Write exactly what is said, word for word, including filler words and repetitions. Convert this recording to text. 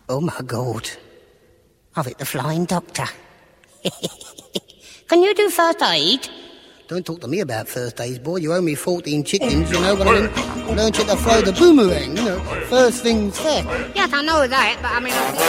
Oh, my God. I've hit the flying doctor. Can you do first aid? Don't talk to me about first aid, boy. You owe me fourteen chickens, you know, but I didn't learn you to throw the boomerang, you know. First things first. Yes, I know that, but I mean...